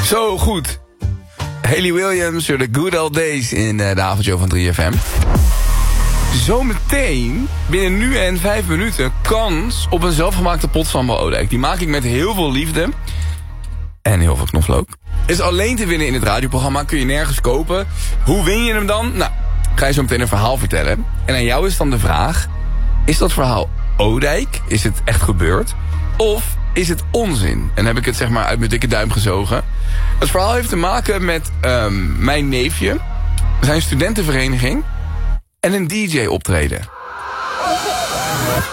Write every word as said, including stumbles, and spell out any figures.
Zo goed. Haley Williams, The Good Old Days in uh, de avondshow van drie F M. Zometeen, binnen nu en vijf minuten, kans op een zelfgemaakte pot sambal Oudijk. Die maak ik met heel veel liefde. En heel veel knoflook. Is alleen te winnen in het radioprogramma, kun je nergens kopen. Hoe win je hem dan? Nou, ga je zo meteen een verhaal vertellen. En aan jou is dan de vraag, is dat verhaal Oudijk? Is het echt gebeurd? Of is het onzin? En heb ik het zeg maar uit mijn dikke duim gezogen. Het verhaal heeft te maken met um, mijn neefje, zijn studentenvereniging en een D J optreden.